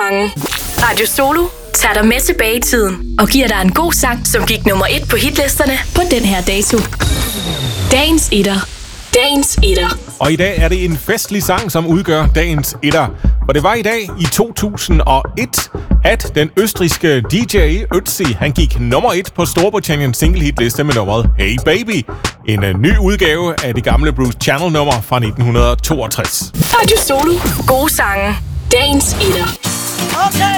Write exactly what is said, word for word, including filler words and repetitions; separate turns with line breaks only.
sange. Radio Solo tager dig med tilbage i tiden og giver dig en god sang, som gik nummer et på hitlisterne på den her dato. Dagens etter. Dagens etter.
Og i dag er det en festlig sang, som udgør dagens etter. For det var i dag i to tusind og et, at den østrigske D J Ötzi, han gik nummer et på Storbritanniens single-hitliste med nummeret Hey Baby. En uh, ny udgave af det gamle Bruce Channel-nummer fra nitten toogtres.
Radio Solo. Gode sange. Dagens etter.
Okay.